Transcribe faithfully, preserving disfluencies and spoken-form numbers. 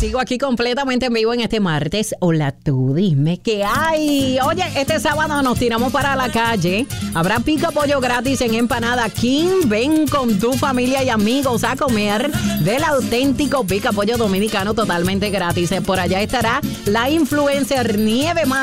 Sigo aquí completamente en vivo en este martes. Hola, tú dime qué hay. Oye, este sábado nos tiramos para la calle. Habrá pica pollo gratis en Empanada King. Ven con tu familia y amigos a comer del auténtico pica pollo dominicano totalmente gratis. Por allá estará la influencer Nieve Más.